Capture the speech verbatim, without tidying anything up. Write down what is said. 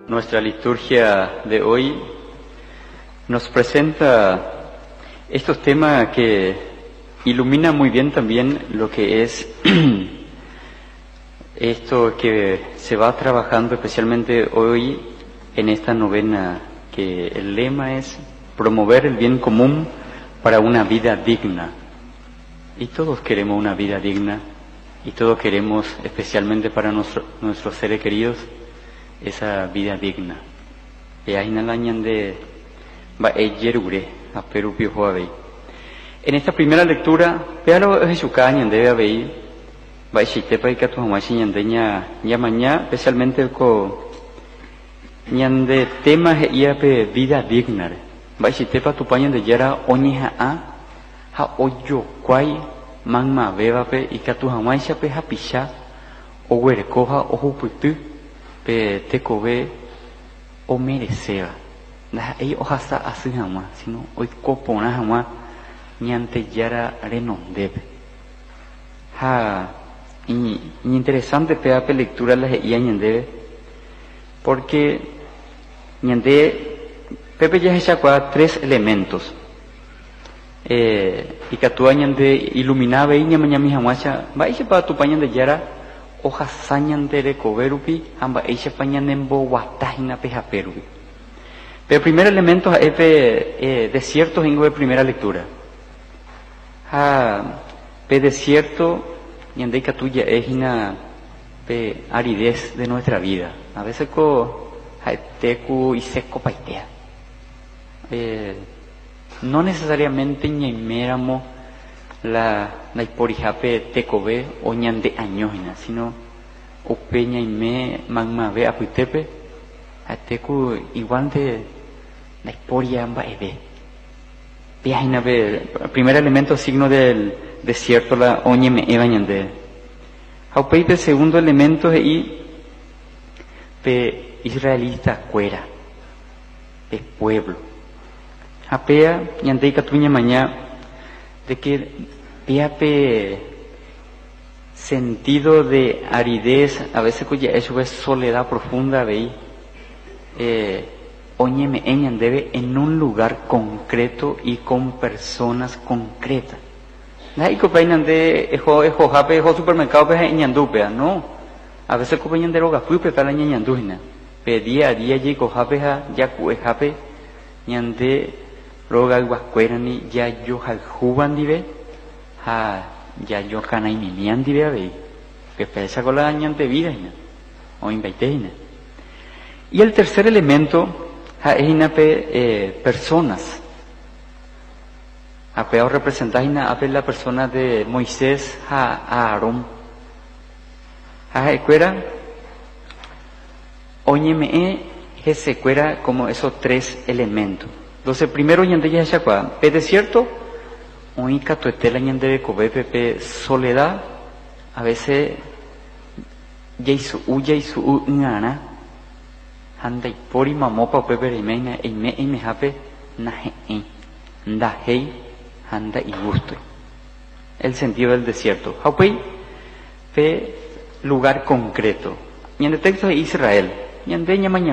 Nuestra liturgia de hoy nos presenta estos temas que iluminan muy bien también lo que es esto que se va trabajando especialmente hoy en esta novena, que el lema es promover el bien común para una vida digna. Y todos queremos una vida digna, y todos queremos, especialmente para nuestro, nuestros seres queridos, esa vida digna. En esta primera lectura, véalo Jesucañan debe haber, especialmente con ñande temas de vida digna. Baixitepa tupañan de yara oñeja a ha oyo kwai mangma bebape y katuhamaisha pe hapisha o huercoja o huputu pe tecobe o mereceba. Nah, ellos hasta así jamás, sino hoy copona jamás ñante yara renondebe. Ha, y, y interesante pedape lectura la ya ñandebe, porque ñande Pepe ya se sacó tres elementos. Eh, y catúa ñande iluminaba y ñama ñami hamacha, va y se pa tu pañan de yara hoja sañan de recoverupi, amba y se pañan en bo guatajina pejaperupi. Pero el primer elemento es eh, desierto en de primera lectura. Ha pe desierto ñande catuya es una pe aridez de nuestra vida. A veces co tecu y seco paitea. Eh, no necesariamente ñaiméramos la la iporijape tecobe o ñande añojina, sino upe ñaime magmabe apuitepe ateku igual de la iporia amba ebe. Viajina be, primer elemento signo del desierto la oñeme eba ñande. Aupe el segundo elemento es y pe israelita cuera, pe pueblo. Apea ñandei catuña mañá de que piape sentido de aridez, a veces cuya eso es soledad profunda veí, eh, oñeme eñan debe en un lugar concreto y con personas concretas. Nai copainan de ejo ejo jape ejo supermercado pe ñandupea, no. A veces copainan de roga fui prepara ñandujina. Pe día a día ye jape ya cu jape ñande roga guascuerani ya yo jaljuban dive ha ya yo canai mimian dive ave que pesa con la ñante vida o invaiteina. Y el tercer elemento ha es inape eh, personas. Apeo representaina ape la persona de Moisés ha Aarón. Ha ecuera oñeme e se cuera como esos tres elementos. Entonces, primero ñande ya chacua, pe desierto, un catuetela ñande de cobe pepe soledad, a veces ya hizo uya hizo u ngana, anda y pori mamopa pepe remeina, y me y me jape, naje en, da hei, anda y gusto. El sentido del desierto. Haupei, pe lugar concreto. Ñande texto de Israel, ñande ñama